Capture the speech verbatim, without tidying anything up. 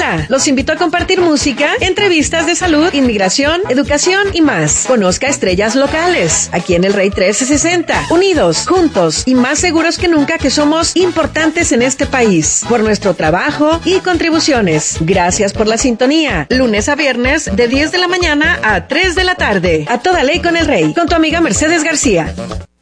Ahora, los invito a compartir música, entrevistas de salud, inmigración, educación y más. Conozca estrellas locales, aquí en el Rey trece sesenta. Unidos, juntos y más seguros que nunca que somos importantes en este país. Por nuestro trabajo y contribuciones. Gracias por la sintonía. Lunes a viernes de diez de la mañana a tres de la tarde. A toda ley con el Rey. Con tu amiga Mercedes García.